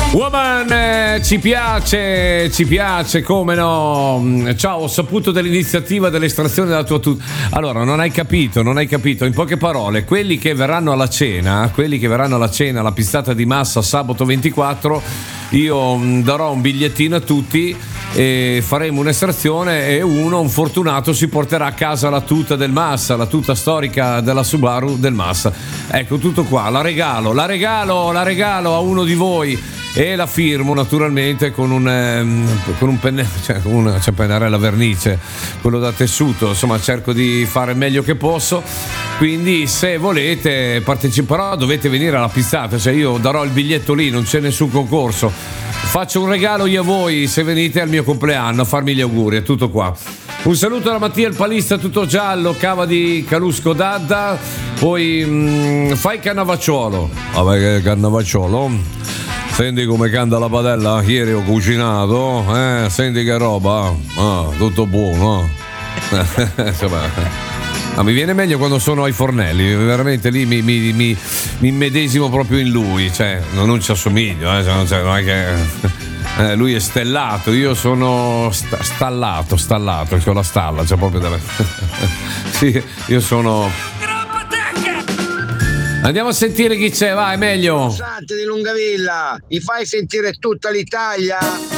Woman, ci piace, come no. Ciao, ho saputo dell'iniziativa dell'estrazione della tua tuta. Allora, non hai capito. In poche parole, quelli che verranno alla cena, alla pizzata di Massa sabato 24, io darò un bigliettino a tutti e faremo un'estrazione e un fortunato si porterà a casa la tuta del Massa, la tuta storica della Subaru del Massa. Ecco, tutto qua, la regalo a uno di voi. E la firmo naturalmente con un pennello, cioè pennarella vernice, quello da tessuto. Insomma, cerco di fare il meglio che posso. Quindi, se volete parteciperò, dovete venire alla pizzata. Cioè, io darò il biglietto lì, non c'è nessun concorso. Faccio un regalo io a voi se venite al mio compleanno a farmi gli auguri. È tutto qua. Un saluto da Mattia il palista tutto giallo, cava di Calusco Dadda. Poi fai Cannavacciuolo. Vabbè, che Cannavacciuolo. Senti come canta la padella, ieri ho cucinato, senti che roba, tutto buono. Mi viene meglio quando sono ai fornelli, veramente lì mi immedesimo proprio in lui, cioè non ci assomiglio, non è che lui è stellato, io sono stallato, c'ho la stalla, c'è proprio da me. Sì, io sono. Andiamo a sentire chi c'è, vai, meglio. Sante di Lungavilla, mi fai sentire tutta l'Italia?